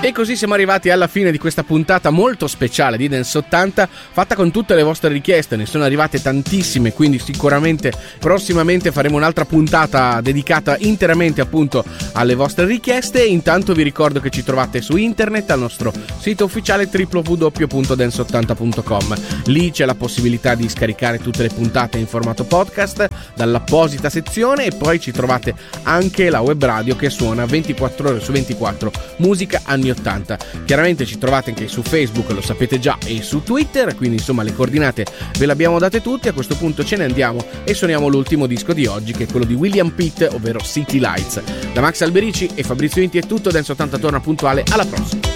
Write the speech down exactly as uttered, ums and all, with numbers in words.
E così siamo arrivati alla fine di questa puntata molto speciale di Dance ottanta, fatta con tutte le vostre richieste. Ne sono arrivate tantissime, quindi sicuramente prossimamente faremo un'altra puntata dedicata interamente appunto alle vostre richieste. Intanto vi ricordo che ci trovate su internet al nostro sito ufficiale w w w punto dance ottanta punto com. Lì c'è la possibilità di scaricare tutte le puntate in formato podcast dall'apposita sezione, e poi ci trovate anche la web radio che suona ventiquattro ore su ventiquattro, musica anni ottanta. Chiaramente ci trovate anche su Facebook, lo sapete già, e su Twitter, quindi insomma le coordinate ve le abbiamo date tutte. A questo punto ce ne andiamo e suoniamo l'ultimo disco di oggi, che è quello di William Pitt, ovvero City Lights. Da Max Alberici e Fabrizio Inti è tutto. Dance ottanta torna puntuale, alla prossima.